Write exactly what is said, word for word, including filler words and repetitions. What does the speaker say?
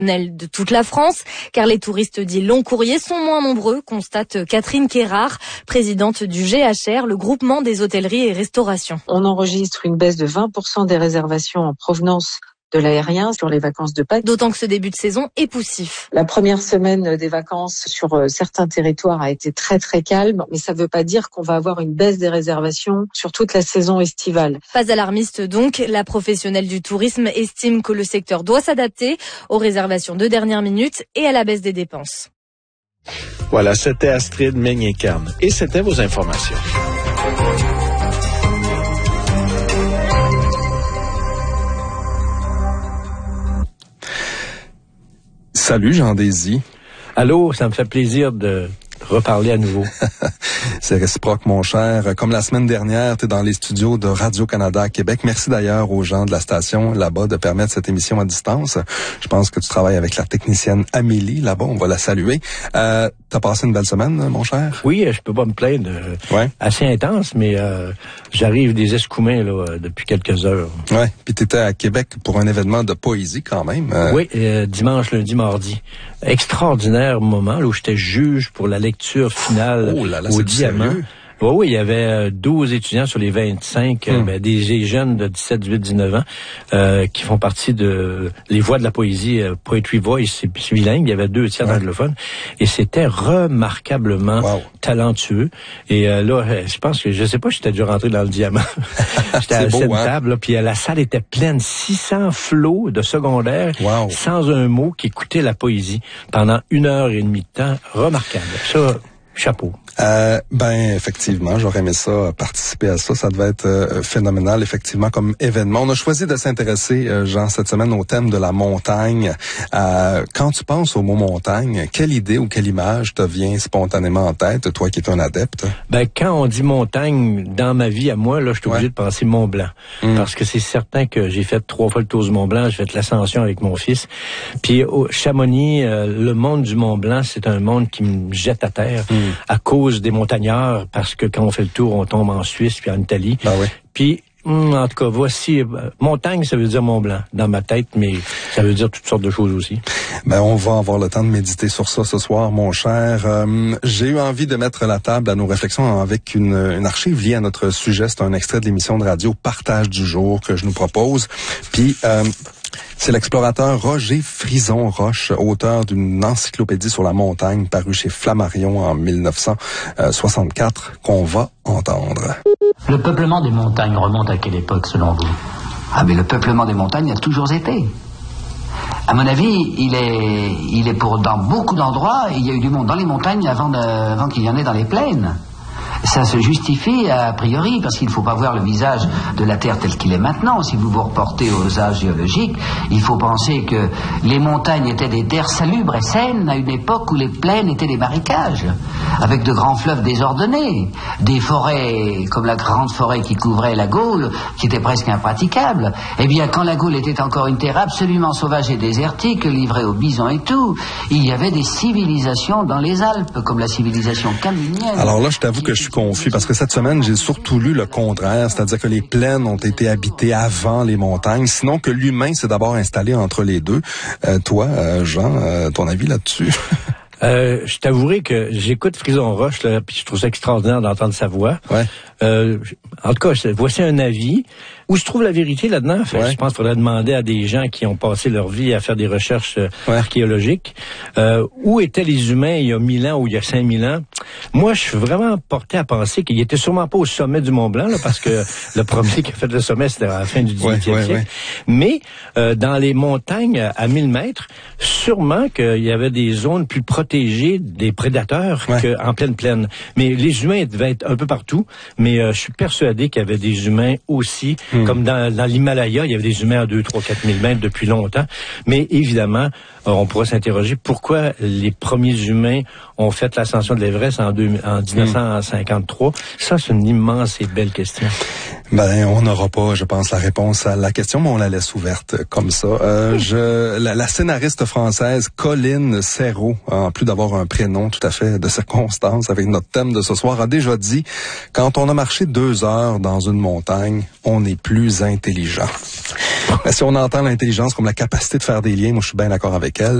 de toute la France, car les touristes dits long courrier sont moins nombreux, constate Catherine Kérard, présidente du G H R, le groupement des hôtelleries et restaurations. On enregistre une baisse de vingt pour cent des réservations en provenance de l'aérien sur les vacances de Pâques. D'autant que ce début de saison est poussif. La première semaine des vacances sur certains territoires a été très très calme, mais ça ne veut pas dire qu'on va avoir une baisse des réservations sur toute la saison estivale. Pas alarmiste donc, la professionnelle du tourisme estime que le secteur doit s'adapter aux réservations de dernière minute et à la baisse des dépenses. Voilà, c'était Astrid Meignet-Kern et c'était vos informations. Salut Jean-Désy. Allô, ça me fait plaisir de reparler à nouveau. C'est réciproque, mon cher. Comme la semaine dernière, tu es dans les studios de Radio-Canada à Québec. Merci d'ailleurs aux gens de la station là-bas de permettre cette émission à distance. Je pense que tu travailles avec la technicienne Amélie là-bas. On va la saluer. Euh, t'as passé une belle semaine, mon cher? Oui, je peux pas me plaindre. Ouais. Assez intense, mais euh, j'arrive des escoumins là depuis quelques heures. Ouais. Puis t'étais à Québec pour un événement de poésie quand même. Euh... Oui, euh, dimanche, lundi, mardi. Extraordinaire moment là, où j'étais juge pour la lecture finale oh là là, au c'est Diamant. Sérieux? Oui, oui, il y avait douze étudiants sur les vingt-cinq, hmm. ben, des jeunes de dix-sept, dix-huit, dix-neuf ans euh, qui font partie de les voix de la poésie, euh, Poetry Voice, c'est bilingue, il y avait deux tiers ouais. anglophones, et c'était remarquablement wow. talentueux. Et euh, là, je pense que, je sais pas, j'étais dû rentrer dans le Diamant. J'étais à cette hein? table, là, puis euh, la salle était pleine, six cents flots de secondaires, wow. sans un mot, qui écoutaient la poésie pendant une heure et demie de temps. Remarquable. Ça, chapeau. Euh, ben effectivement, j'aurais aimé ça, participer à ça. Ça devait être euh, phénoménal, effectivement, comme événement. On a choisi de s'intéresser, euh, Jean, cette semaine au thème de la montagne. Euh, quand tu penses au mot montagne, quelle idée ou quelle image te vient spontanément en tête, toi qui es un adepte? Ben quand on dit montagne, dans ma vie à moi, là, je suis obligé ouais. de penser Mont Blanc. Mmh. Parce que c'est certain que j'ai fait trois fois le tour du Mont Blanc, j'ai fait l'ascension avec mon fils. Puis au Chamonix, euh, le monde du Mont Blanc, c'est un monde qui me jette à terre mmh. à cause des montagnards, parce que quand on fait le tour, on tombe en Suisse puis en Italie. Ben oui. Puis, en tout cas, voici, euh, montagne, ça veut dire Mont Blanc, dans ma tête, mais ça veut dire toutes sortes de choses aussi. Ben, on va avoir le temps de méditer sur ça ce soir, mon cher. Euh, j'ai eu envie de mettre la table à nos réflexions avec une, une archive liée à notre sujet. C'est un extrait de l'émission de radio Partage du jour que je nous propose. Puis, euh, c'est l'explorateur Roger Frison-Roche, auteur d'une encyclopédie sur la montagne parue chez Flammarion en mille neuf cent soixante-quatre, qu'on va entendre. Le peuplement des montagnes remonte à quelle époque, selon vous? Ah, mais le peuplement des montagnes a toujours été. À mon avis, il est, il est pour dans beaucoup d'endroits, il y a eu du monde dans les montagnes avant, de, avant qu'il y en ait dans les plaines. Ça se justifie a priori, parce qu'il ne faut pas voir le visage de la Terre tel qu'il est maintenant. Si vous vous reportez aux âges géologiques, il faut penser que les montagnes étaient des terres salubres et saines à une époque où les plaines étaient des marécages, avec de grands fleuves désordonnés, des forêts comme la grande forêt qui couvrait la Gaule, qui était presque impraticable. Eh bien, quand la Gaule était encore une terre absolument sauvage et désertique, livrée aux bisons et tout, il y avait des civilisations dans les Alpes, comme la civilisation caminienne. Alors là, je t'avoue que je suis confus parce que cette semaine, j'ai surtout lu le contraire, c'est-à-dire que les plaines ont été habitées avant les montagnes, sinon que l'humain s'est d'abord installé entre les deux. Euh, toi, euh, Jean, euh, ton avis là-dessus? Euh, je t'avouerai que j'écoute Frison-Roche, là, puis je trouve ça extraordinaire d'entendre sa voix. Ouais. Euh, en tout cas, voici un avis. Où se trouve la vérité là-dedans? Fait, ouais. Je pense qu'il faudrait demander à des gens qui ont passé leur vie à faire des recherches euh, ouais. archéologiques. Euh, où étaient les humains il y a mille ans ou il y a cinq mille ans? Moi, je suis vraiment porté à penser qu'ils étaient sûrement pas au sommet du Mont Blanc, là, parce que le premier qui a fait le sommet, c'était à la fin du dix-huitième ouais, ouais, siècle. Ouais. Mais euh, dans les montagnes à mille mètres, sûrement qu'il y avait des zones plus protégées des prédateurs ouais. qu'en pleine plaine. Mais les humains devaient être un peu partout, mais euh, je suis persuadé qu'il y avait des humains aussi, mmh. comme dans, dans l'Himalaya, il y avait des humains à deux, trois, quatre mille mètres depuis longtemps. Mais évidemment, euh, on pourra s'interroger pourquoi les premiers humains ont fait l'ascension de l'Everest en, deux, en dix-neuf cent cinquante-trois. Mmh. Ça, c'est une immense et belle question. Ben, on n'aura pas, je pense, la réponse à la question, mais on la laisse ouverte comme ça. Euh, je, la, la scénariste française Colline Serrault, en plus d'avoir un prénom tout à fait de circonstance avec notre thème de ce soir, a déjà dit « Quand on a marché deux heures dans une montagne, on est plus intelligent. » Ben, si on entend l'intelligence comme la capacité de faire des liens, moi je suis bien d'accord avec elle.